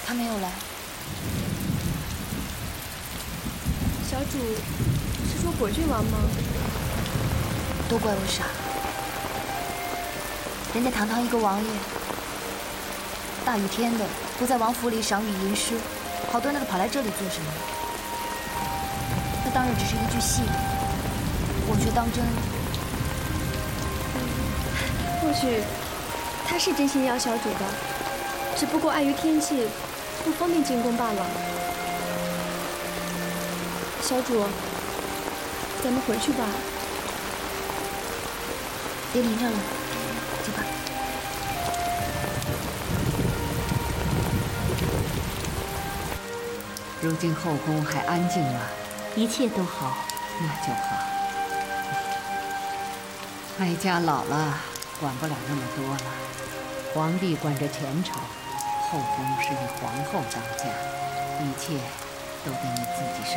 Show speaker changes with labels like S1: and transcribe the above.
S1: 他没有来。
S2: 小主是说果郡王吗？
S1: 都怪我傻。人家堂堂一个王爷，大雨天的不在王府里赏雨吟诗，好端端的跑来这里做什么？那当然只是一句戏，我却当真了。
S2: 或许他是真心要小主的，只不过碍于天气，不方便进宫罢了。小主，咱们回去吧。
S1: 别淋着了，走吧。
S3: 如今后宫还安静吗？
S4: 一切都好。
S3: 那就好。哀家老了，管不了那么多了。皇帝管着前朝，后宫是以皇后当家，一切都得你自己上。